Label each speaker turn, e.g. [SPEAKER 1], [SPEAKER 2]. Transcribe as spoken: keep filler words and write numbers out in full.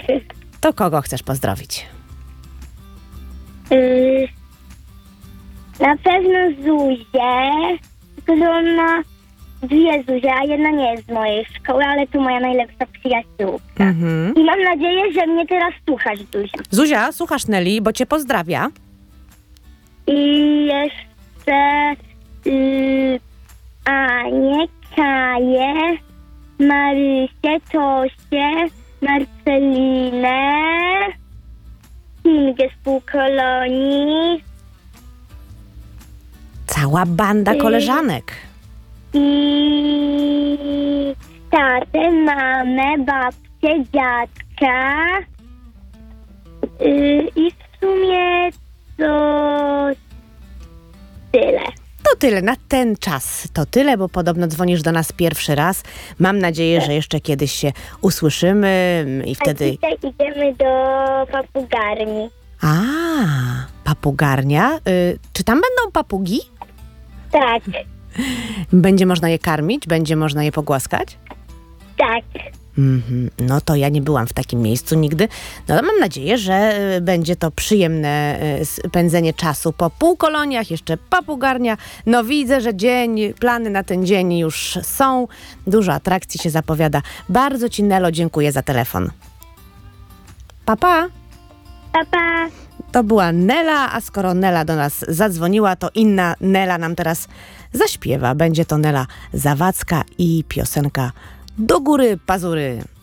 [SPEAKER 1] To kogo chcesz pozdrowić?
[SPEAKER 2] Y, na pewno Zuzię, tylko że ona ma dwie Zuzie, a jedna nie jest z mojej szkoły, ale to moja najlepsza przyjaciółka.
[SPEAKER 1] Mhm.
[SPEAKER 2] I mam nadzieję, że mnie teraz słuchasz, Zuzia.
[SPEAKER 1] Zuzia, słuchasz Neli, bo cię pozdrawia.
[SPEAKER 2] I jeszcze y, Anię, Kaję, Marysię, Tosię, Marcelinę, Kingę z półkolonii
[SPEAKER 1] Cała banda
[SPEAKER 2] Y-
[SPEAKER 1] koleżanek.
[SPEAKER 2] i tatę, mamę, babcię, dziadka y, i w sumie to tyle.
[SPEAKER 1] To tyle, na ten czas to tyle, bo podobno dzwonisz do nas pierwszy raz. Mam nadzieję, że jeszcze kiedyś się usłyszymy i
[SPEAKER 2] A
[SPEAKER 1] wtedy...
[SPEAKER 2] dzisiaj idziemy do papugarni.
[SPEAKER 1] A, papugarnia. Y, czy tam będą papugi?
[SPEAKER 2] Tak,
[SPEAKER 1] Będzie można je karmić? Będzie można je pogłaskać?
[SPEAKER 2] tak.
[SPEAKER 1] Mhm. No to ja nie byłam w takim miejscu nigdy. No mam nadzieję, że y, będzie to przyjemne y, spędzenie czasu po półkoloniach, jeszcze papugarnia. No widzę, że dzień, plany na ten dzień już są. Dużo atrakcji się zapowiada. Bardzo ci, Nelo, dziękuję za telefon. Pa, pa.
[SPEAKER 2] Pa, pa.
[SPEAKER 1] To była Nela, a skoro Nela do nas zadzwoniła, to inna Nela nam teraz zaśpiewa. Będzie to Nela Zawadzka i piosenka Do góry pazury.